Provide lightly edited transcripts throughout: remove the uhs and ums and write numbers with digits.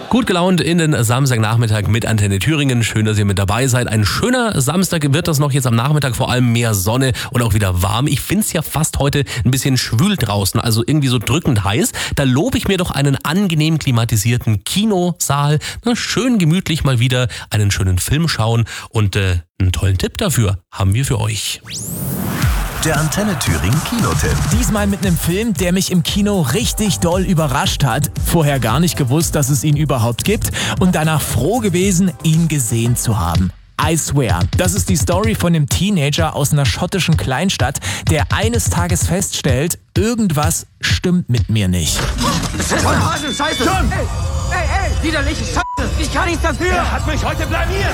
Gut gelaunt in den Samstagnachmittag mit Antenne Thüringen. Schön, dass ihr mit dabei seid. Ein schöner Samstag wird das noch jetzt am Nachmittag. Vor allem mehr Sonne und auch wieder warm. Ich find's ja fast heute ein bisschen schwül draußen, also irgendwie so drückend heiß. Da lobe ich mir doch einen angenehm klimatisierten Kinosaal. Schön gemütlich mal wieder einen schönen Film schauen. Und einen tollen Tipp dafür haben wir für euch. Der Antenne Thüringen Kinotipp. Diesmal mit einem Film, der mich im Kino richtig doll überrascht hat. Vorher gar nicht gewusst, dass es ihn überhaupt gibt und danach froh gewesen, ihn gesehen zu haben. I Swear. Das ist die Story von einem Teenager aus einer schottischen Kleinstadt, der eines Tages feststellt, irgendwas stimmt mit mir nicht. Das ist mein Hasen, Scheiße! John! Ey, widerliche Scheiße! Ich kann nichts dafür! Er hat mich heute blamiert!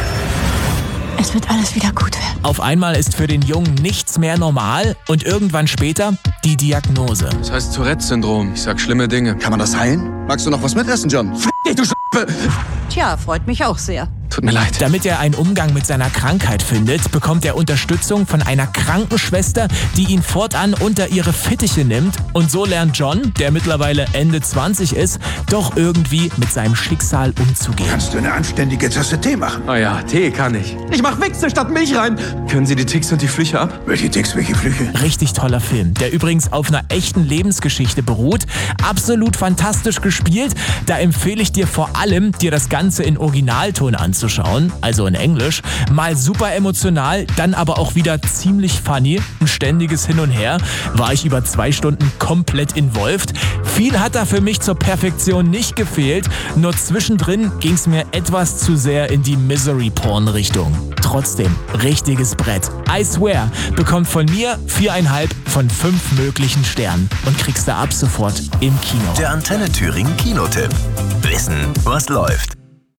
Es wird alles wieder gut werden. Auf einmal ist für den Jungen nichts mehr normal und irgendwann später die Diagnose. Das heißt Tourette-Syndrom. Ich sag schlimme Dinge. Kann man das heilen? Magst du noch was mitessen, John? Fick dich, du Scheiße! Tja, freut mich auch sehr. Tut mir leid. Damit er einen Umgang mit seiner Krankheit findet, bekommt er Unterstützung von einer Krankenschwester, die ihn fortan unter ihre Fittiche nimmt. Und so lernt John, der mittlerweile Ende 20 ist, doch irgendwie mit seinem Schicksal umzugehen. Kannst du eine anständige Tasse Tee machen? Oh ja, Tee kann ich. Ich mach Wichse statt Milch rein! Können Sie die Ticks und die Flüche ab? Welche Ticks, welche Flüche? Richtig toller Film, der übrigens auf einer echten Lebensgeschichte beruht. Absolut fantastisch gespielt. Da empfehle ich dir vor allem, dir das Ganze in Originalton anzuschauen, also in Englisch. Mal super emotional, dann aber auch wieder ziemlich funny. Ein ständiges Hin und Her. War ich über 2 Stunden komplett involviert. Viel hat da für mich zur Perfektion nicht gefehlt. Nur zwischendrin ging es mir etwas zu sehr in die Misery-Porn-Richtung. Trotzdem, richtiges Brett. I Swear bekommt von mir 4,5 von 5 möglichen Sternen und kriegst du ab sofort im Kino. Der Antenne Thüringen Kinotipp. Wissen, was läuft.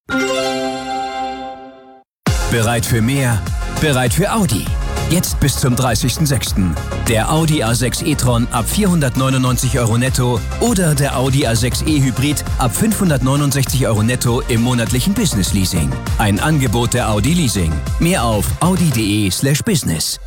Bereit für mehr? Bereit für Audi. Jetzt bis zum 30.06. Der Audi A6 e-tron ab 499 € netto oder der Audi A6 e-Hybrid ab 569 € netto im monatlichen Business-Leasing. Ein Angebot der Audi Leasing. Mehr auf audi.de/business.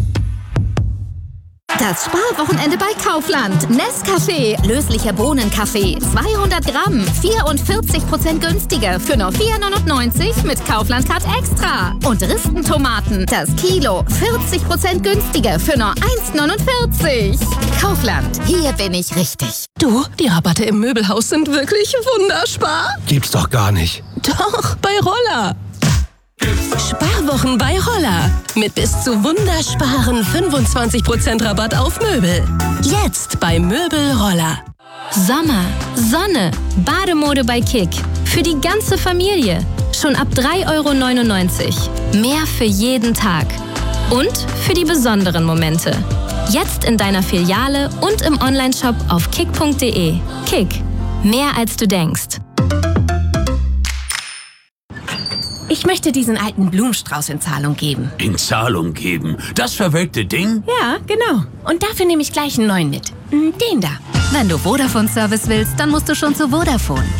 Das Sparwochenende bei Kaufland. Nescafé, löslicher Bohnenkaffee, 200 Gramm, 44% günstiger für nur 4,99 mit Kaufland Card Extra. Und Ristentomaten, das Kilo, 40% günstiger für nur 1,49. Kaufland, hier bin ich richtig. Du, die Rabatte im Möbelhaus sind wirklich wunderspar. Gibt's doch gar nicht. Doch, bei Roller. Sparwochen bei Roller. Mit bis zu wundersparen 25% Rabatt auf Möbel. Jetzt bei Möbel Roller. Sommer, Sonne, Bademode bei Kick. Für die ganze Familie. Schon ab 3,99 €. Mehr für jeden Tag. Und für die besonderen Momente. Jetzt in deiner Filiale und im Onlineshop auf kick.de. Kick. Mehr als du denkst. Ich möchte diesen alten Blumenstrauß in Zahlung geben. In Zahlung geben? Das verwelkte Ding? Ja, genau. Und dafür nehme ich gleich einen neuen mit. Den da. Wenn du Vodafone-Service willst, dann musst du schon zu Vodafone.